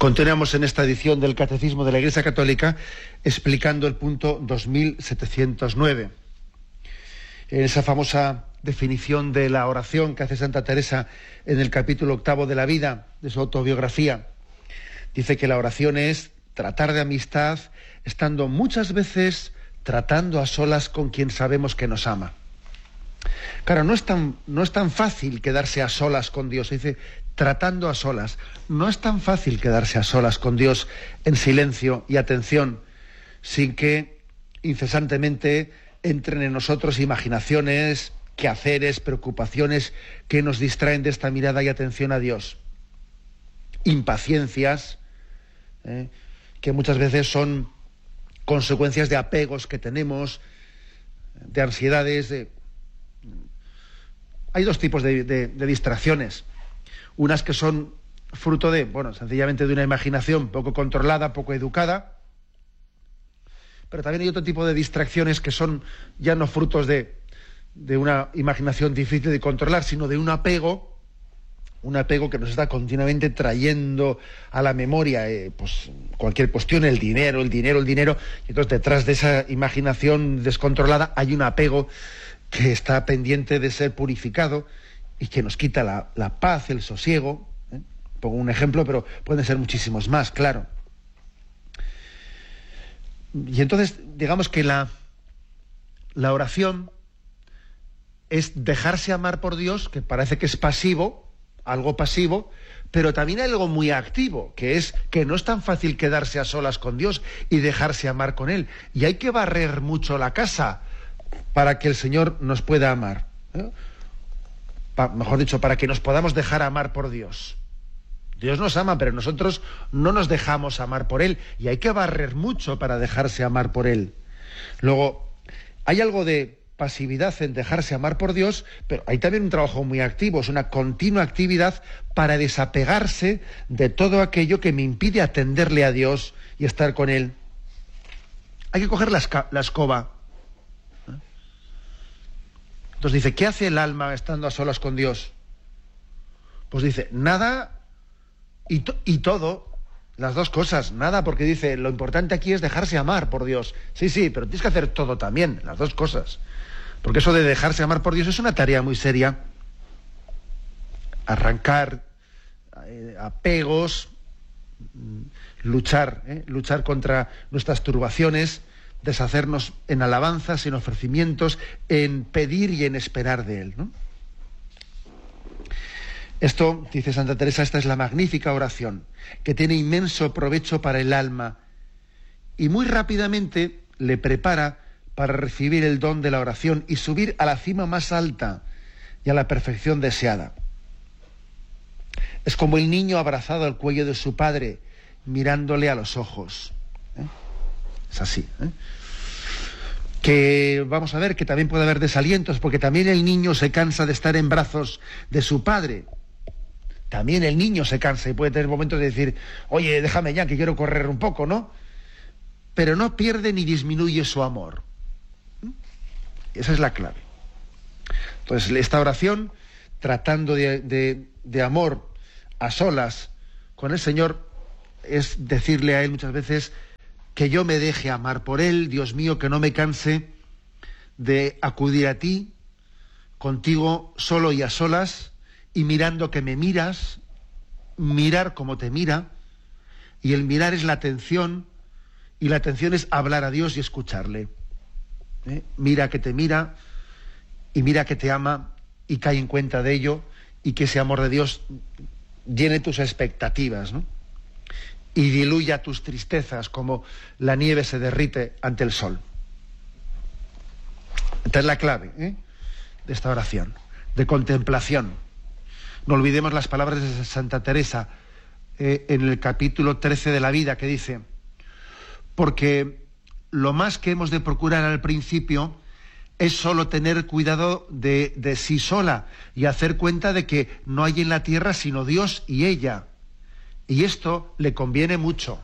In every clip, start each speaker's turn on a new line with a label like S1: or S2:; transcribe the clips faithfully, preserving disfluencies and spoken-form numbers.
S1: Continuamos en esta edición del Catecismo de la Iglesia Católica explicando el punto dos mil setecientos nueve. En esa famosa definición de la oración que hace Santa Teresa en el capítulo octavo de la vida, de su autobiografía, dice que la oración es tratar de amistad, estando muchas veces tratando a solas con quien sabemos que nos ama. Claro, no es tan, no es tan fácil quedarse a solas con Dios. Se dice tratando a solas. No es tan fácil quedarse a solas con Dios en silencio y atención, sin que incesantemente entren en nosotros imaginaciones, quehaceres, preocupaciones que nos distraen de esta mirada y atención a Dios. Impaciencias, ¿eh? que muchas veces son consecuencias de apegos que tenemos, de ansiedades. De... Hay dos tipos de, de, de distracciones. Unas que son fruto de, bueno, sencillamente de una imaginación poco controlada, poco educada, pero también hay otro tipo de distracciones que son ya no frutos de, de una imaginación difícil de controlar, sino de un apego, un apego que nos está continuamente trayendo a la memoria eh, pues cualquier cuestión, el dinero, el dinero, el dinero, y entonces detrás de esa imaginación descontrolada hay un apego que está pendiente de ser purificado y que nos quita la, la paz, el sosiego. ¿eh? Pongo un ejemplo, pero pueden ser muchísimos más, claro. Y entonces, digamos que la, la oración es dejarse amar por Dios, que parece que es pasivo, algo pasivo, pero también hay algo muy activo, que es que no es tan fácil quedarse a solas con Dios y dejarse amar con Él. Y hay que barrer mucho la casa para que el Señor nos pueda amar. ¿eh? Pa, mejor dicho, para que nos podamos dejar amar por Dios. Dios nos ama, pero nosotros no nos dejamos amar por Él, y hay que barrer mucho para dejarse amar por Él. Luego, hay algo de pasividad en dejarse amar por Dios, pero hay también un trabajo muy activo, es una continua actividad para desapegarse de todo aquello que me impide atenderle a Dios y estar con Él. Hay que coger la, esca- la escoba. Entonces dice, ¿qué hace el alma estando a solas con Dios? Pues dice, nada y, to- y todo, las dos cosas, nada, porque dice, lo importante aquí es dejarse amar por Dios. Sí, sí, pero tienes que hacer todo también, las dos cosas. Porque eso de dejarse amar por Dios es una tarea muy seria. Arrancar eh, apegos, luchar, eh, luchar contra nuestras turbaciones, deshacernos en alabanzas, en ofrecimientos, en pedir y en esperar de Él, ¿no? Esto, dice Santa Teresa, esta es la magnífica oración, que tiene inmenso provecho para el alma y muy rápidamente le prepara para recibir el don de la oración y subir a la cima más alta y a la perfección deseada. Es como el niño abrazado al cuello de su padre, mirándole a los ojos. ¿eh? Es así. ¿eh? Que vamos a ver que también puede haber desalientos, porque también el niño se cansa de estar en brazos de su padre. También el niño se cansa y puede tener momentos de decir, oye, déjame ya que quiero correr un poco, ¿no? Pero no pierde ni disminuye su amor. ¿Mm? Esa es la clave. Entonces, esta oración, tratando de, de, de amor a solas con el Señor, es decirle a Él muchas veces que yo me deje amar por Él, Dios mío, que no me canse de acudir a ti, contigo solo y a solas, y mirando que me miras, mirar como te mira, y el mirar es la atención, y la atención es hablar a Dios y escucharle. ¿Eh? Mira que te mira, y mira que te ama, y cae en cuenta de ello, y que ese amor de Dios llene tus expectativas, ¿no? Y diluya tus tristezas como la nieve se derrite ante el sol. Esta es la clave ¿eh? de esta oración, de contemplación. No olvidemos las palabras de Santa Teresa eh, en el capítulo trece de la vida, que dice, porque lo más que hemos de procurar al principio es solo tener cuidado de, de sí sola y hacer cuenta de que no hay en la tierra sino Dios y ella. Y esto le conviene mucho.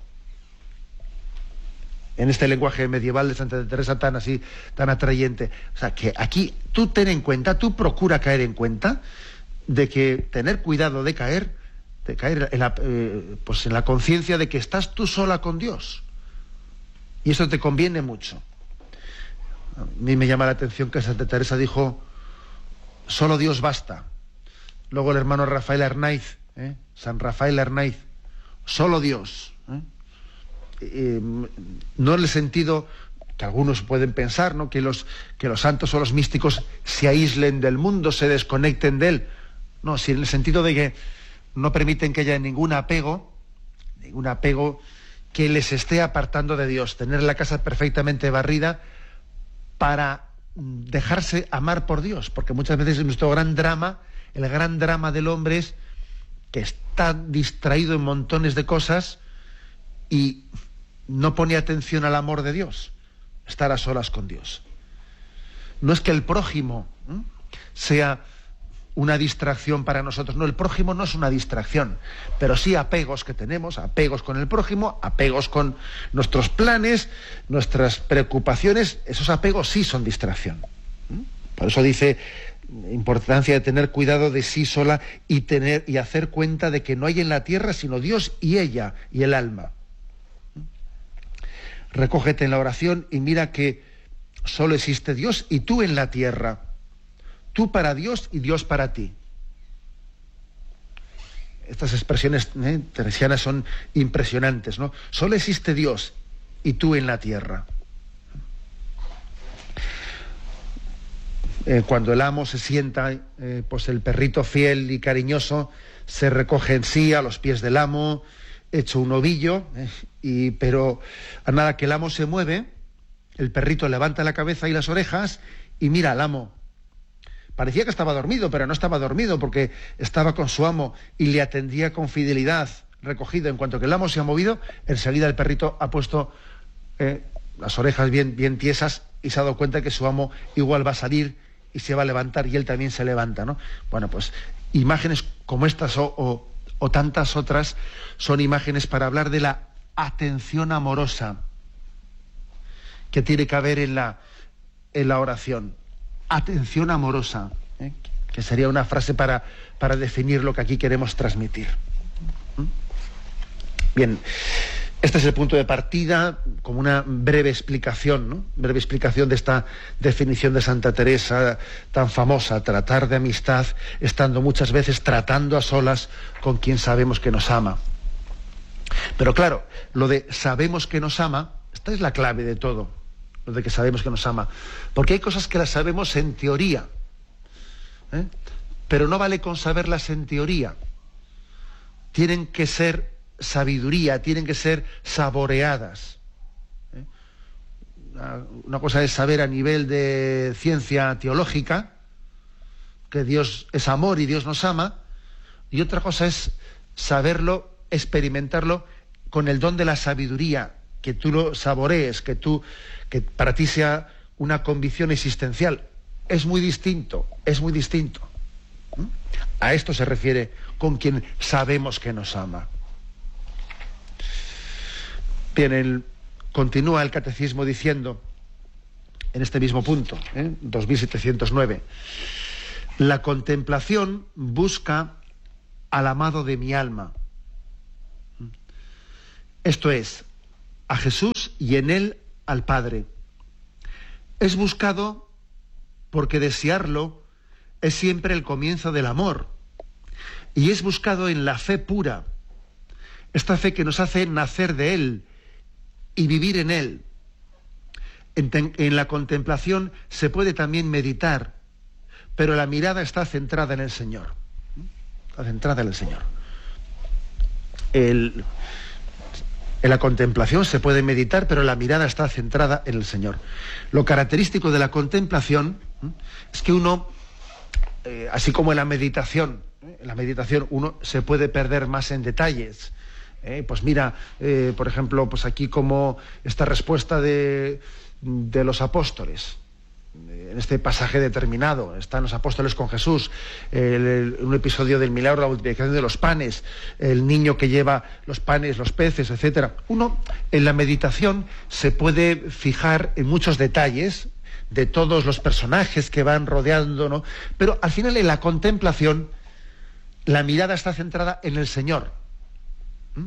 S1: En este lenguaje medieval de Santa Teresa tan así, tan atrayente. O sea, que aquí tú ten en cuenta, tú procura caer en cuenta de que tener cuidado de caer de caer en la, eh, pues en la conciencia de que estás tú sola con Dios. Y eso te conviene mucho. A mí me llama la atención que Santa Teresa dijo, solo Dios basta. Luego el hermano Rafael Arnaiz, ¿eh? San Rafael Arnaiz, solo Dios. ¿eh? Eh, no en el sentido que algunos pueden pensar, ¿no? que, los, que los santos o los místicos se aíslen del mundo, se desconecten de él. No, sino en el sentido de que no permiten que haya ningún apego, ningún apego que les esté apartando de Dios. Tener la casa perfectamente barrida para dejarse amar por Dios. Porque muchas veces nuestro gran drama, el gran drama del hombre es que está distraído en montones de cosas y no pone atención al amor de Dios. Estar a solas con Dios. No es que el prójimo ¿eh? sea una distracción para nosotros. No, el prójimo no es una distracción, pero sí apegos que tenemos, apegos con el prójimo, apegos con nuestros planes, nuestras preocupaciones. Esos apegos sí son distracción. Por eso dice importancia de tener cuidado de sí sola y tener y hacer cuenta de que no hay en la tierra sino Dios y ella y el alma. Recógete en la oración y mira que solo existe Dios y tú en la tierra. Tú para Dios y Dios para ti. Estas expresiones ¿eh? teresianas son impresionantes, ¿no? Solo existe Dios y tú en la tierra. Eh, cuando el amo se sienta, eh, pues el perrito fiel y cariñoso se recoge en sí a los pies del amo, hecho un ovillo, eh, y, pero a nada que el amo se mueve, el perrito levanta la cabeza y las orejas y mira al amo. Parecía que estaba dormido, pero no estaba dormido porque estaba con su amo y le atendía con fidelidad, recogido. En cuanto que el amo se ha movido, enseguida el perrito ha puesto eh, las orejas bien, bien tiesas y se ha dado cuenta que su amo igual va a salir y se va a levantar y él también se levanta, ¿no? Bueno, pues imágenes como estas o, o, o tantas otras son imágenes para hablar de la atención amorosa que tiene que haber en la, en la oración. Atención amorosa, ¿eh? que sería una frase para, para definir lo que aquí queremos transmitir. ¿Mm? Bien, este es el punto de partida, como una breve explicación, ¿no? Breve explicación de esta definición de Santa Teresa tan famosa, tratar de amistad, estando muchas veces tratando a solas con quien sabemos que nos ama. Pero claro, lo de sabemos que nos ama, esta es la clave de todo. Lo de que sabemos que nos ama. Porque hay cosas que las sabemos en teoría, ¿eh? pero no vale con saberlas en teoría. Tienen que ser sabiduría, tienen que ser saboreadas. ¿eh? Una, una cosa es saber a nivel de ciencia teológica, que Dios es amor y Dios nos ama, y otra cosa es saberlo, experimentarlo con el don de la sabiduría, que tú lo saborees, que tú, que para ti sea una convicción existencial. Es muy distinto, es muy distinto. ¿Mm? A esto se refiere con quien sabemos que nos ama. Bien, el, continúa el catecismo diciendo, en este mismo punto, ¿eh? dos mil setecientos nueve, la contemplación busca al amado de mi alma. Esto es, a Jesús y en él al Padre. Es buscado porque desearlo es siempre el comienzo del amor y es buscado en la fe pura, esta fe que nos hace nacer de él y vivir en él. En, en la contemplación se puede también meditar, pero la mirada está centrada en el Señor. Está centrada en el Señor. El... En la contemplación se puede meditar, pero la mirada está centrada en el Señor. Lo característico de la contemplación ¿eh? es que uno, eh, así como en la meditación, ¿eh? en la meditación uno se puede perder más en detalles. ¿eh? Pues mira, eh, por ejemplo, pues aquí como esta respuesta de, de los apóstoles. En este pasaje determinado, están los apóstoles con Jesús, el, el, un episodio del milagro, la multiplicación de los panes, el niño que lleva los panes, los peces, etcétera. Uno, en la meditación, se puede fijar en muchos detalles de todos los personajes que van rodeando, ¿no? Pero al final, en la contemplación, la mirada está centrada en el Señor. ¿Mm?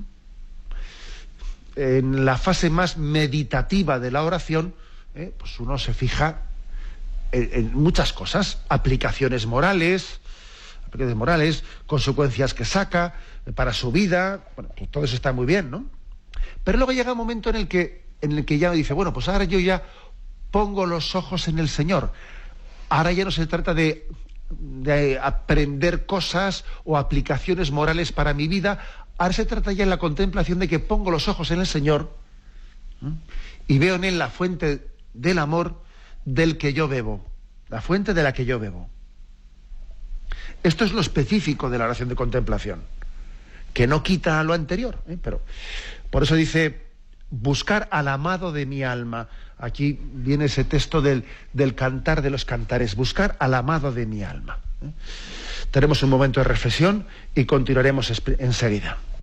S1: En la fase más meditativa de la oración, eh, pues uno se fija en, en muchas cosas, aplicaciones morales, aplicaciones morales, consecuencias que saca para su vida. Bueno, pues todo eso está muy bien, ¿no? Pero luego llega un momento en el que, en el que ya dice, bueno, pues ahora yo ya pongo los ojos en el Señor. Ahora ya no se trata de, de aprender cosas o aplicaciones morales para mi vida. Ahora se trata ya en la contemplación de que pongo los ojos en el Señor, ¿eh? Y veo en Él la fuente del amor del que yo bebo, la fuente de la que yo bebo. Esto es lo específico de la oración de contemplación, que no quita a lo anterior, ¿eh? Pero por eso dice, buscar al amado de mi alma. Aquí viene ese texto del, del Cantar de los Cantares, buscar al amado de mi alma. ¿eh? Tenemos un momento de reflexión y continuaremos enseguida.